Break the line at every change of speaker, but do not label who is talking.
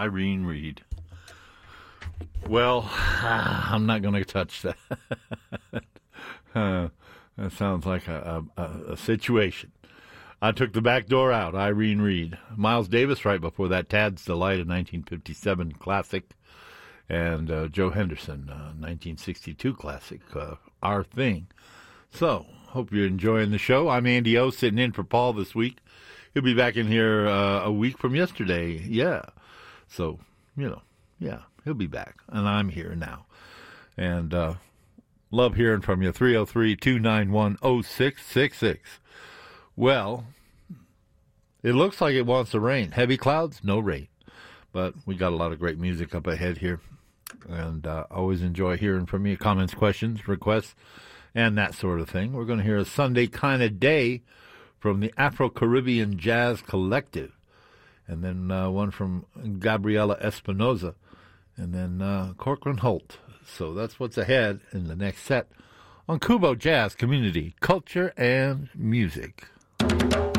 Irene Reed. Well, I'm not going to touch that. That sounds like a situation. I took the back door out, Irene Reed. Miles Davis right before that, Tad's Delight, a 1957 classic. And Joe Henderson, 1962 classic, Our Thing. So, hope you're enjoying the show. I'm Andy O, sitting in for Paul this week. He'll be back in here a week from yesterday. Yeah. So, he'll be back. And I'm here now. And love hearing from you. 303-291-0666. Well, it looks like it wants to rain. Heavy clouds, no rain. But we got a lot of great music up ahead here. And always enjoy hearing from you. Comments, questions, requests, and that sort of thing. We're going to hear a Sunday Kind of Day from the Afro-Caribbean Jazz Collective. And then one from Gabriela Espinoza. And then Corcoran Holt. So that's what's ahead in the next set on Kubo Jazz Community, Culture and Music.